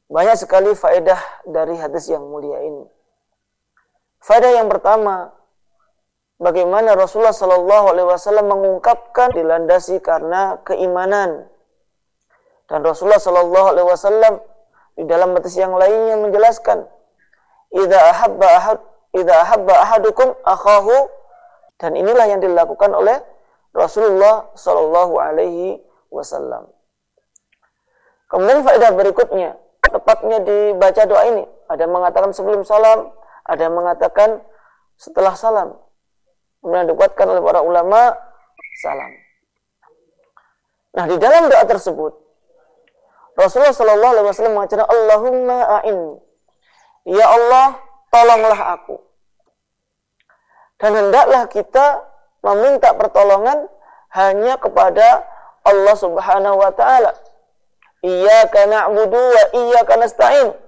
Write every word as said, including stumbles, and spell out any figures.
Banyak sekali faedah dari hadis yang mulia ini. Faedah yang pertama, bagaimana Rasulullah Shallallahu Alaihi Wasallam mengungkapkan dilandasi karena keimanan. Dan Rasulullah Shallallahu Alaihi Wasallam di dalam hadis yang lainnya menjelaskan, "Idza ahabba ahad, idza ahabba ahadukum akhahu," dan inilah yang dilakukan oleh Rasulullah Shallallahu Alaihi Wasallam. Kemudian faedah berikutnya, tepatnya dibaca doa ini. Ada yang mengatakan sebelum salam, ada yang mengatakan setelah salam. Kemudian dikuatkan oleh para ulama, salam. Nah, di dalam doa tersebut, Rasulullah Shallallahu Alaihi Wasallam mengatakan, Allahumma a'in, ya Allah, tolonglah aku. Dan hendaklah kita meminta pertolongan hanya kepada Allah Subhanahu Wa Taala. Iyyaka na'budu wa iyyaka nasta'in.